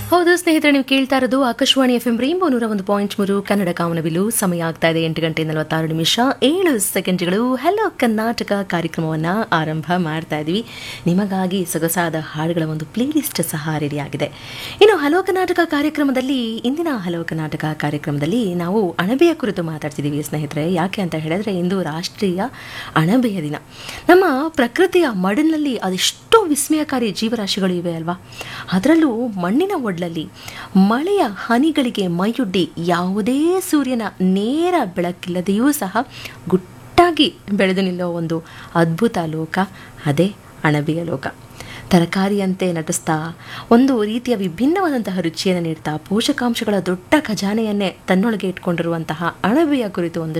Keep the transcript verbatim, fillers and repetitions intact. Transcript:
ಹೌದು ಸ್ನೇಹಿತರೆ, ನೀವು ಕೇಳ್ತಾ ಇರೋದು ಆಕಾಶವಾಣಿ ಎಫ್ ಎಂ ರೈನ್ಬೋ ನೂರ ಒಂದು ಪಾಯಿಂಟ್ ಮೂರು ಕನ್ನಡ ಕಾಮನಬಿಲ್ಲು. ಸಮಯ ಆಗ್ತಾ ಇದೆ ಎಂಟು ಗಂಟೆ ನಲವತ್ತಾರು ನಿಮಿಷ ಏಳು ಸೆಕೆಂಡ್ಗಳು. ಹಲೋ ಕರ್ನಾಟಕ ಕಾರ್ಯಕ್ರಮವನ್ನು ಆರಂಭ ಮಾಡ್ತಾ ಇದ್ವಿ. ನಿಮಗಾಗಿ ಸೊಗಸಾದ ಹಾಡುಗಳ ಒಂದು ಪ್ಲೇಲಿಸ್ಟ್ ಸಹ ರೆಡಿಯಾಗಿದೆ. ಇನ್ನು ಹಲೋ ಕರ್ನಾಟಕ ಕಾರ್ಯಕ್ರಮದಲ್ಲಿ ಇಂದಿನ ಹಲೋ ಕರ್ನಾಟಕ ಕಾರ್ಯಕ್ರಮದಲ್ಲಿ ನಾವು ಅಣಬೆಯ ಕುರಿತು ಮಾತಾಡ್ತಿದ್ದೀವಿ ಸ್ನೇಹಿತರೆ. ಯಾಕೆ ಅಂತ ಹೇಳಿದ್ರೆ ಇಂದು ರಾಷ್ಟ್ರೀಯ ಅಣಬೆಯ ದಿನ. ನಮ್ಮ ಪ್ರಕೃತಿಯ ಮಡಿಲಿನಲ್ಲಿ ಅದೆಷ್ಟೋ ವಿಸ್ಮಯಕಾರಿ ಜೀವರಾಶಿಗಳು ಇವೆ ಅಲ್ವಾ. ಅದರಲ್ಲೂ ಮಣ್ಣಿನ ಒಡ್ಲಲ್ಲಿ ಮಳೆಯ ಹನಿಗಳಿಗೆ ಮೈಯೊಡ್ಡಿ ಯಾವುದೇ ಸೂರ್ಯನ ನೇರ ಬೆಳಕಿಲ್ಲದೆಯೂ ಸಹ ಗುಟ್ಟಾಗಿ ಬೆಳೆದು ನಿಲ್ಲೋ ಒಂದು ಅದ್ಭುತ ಲೋಕ, ಅದೇ ಅಣಬೆಯ ಲೋಕ. ತರಕಾರಿಯಂತೆ ನಟಿಸ್ತಾ ಒಂದು ರೀತಿಯ ವಿಭಿನ್ನವಾದಂತಹ ರುಚಿಯನ್ನು ನೀಡ್ತಾ ಪೋಷಕಾಂಶಗಳ ದೊಡ್ಡ ಖಜಾನೆಯನ್ನೇ ತನ್ನೊಳಗೆ ಇಟ್ಕೊಂಡಿರುವಂತಹ ಅಣಬೆಯ ಕುರಿತು ಒಂದು